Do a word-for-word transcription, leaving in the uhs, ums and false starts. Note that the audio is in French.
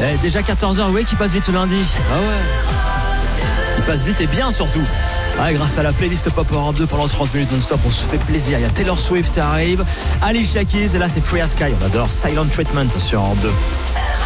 Eh, déjà quatorze heures, oui, qui passe vite ce lundi. Ah ouais. Il passe vite et bien surtout. Ah, grâce à la playlist Pop Europe deux pendant trente minutes non-stop, on se fait plaisir. Il y a Taylor Swift qui arrive, Alicia Keys et là c'est Free as Sky. On adore Silent Treatment sur Europe deux.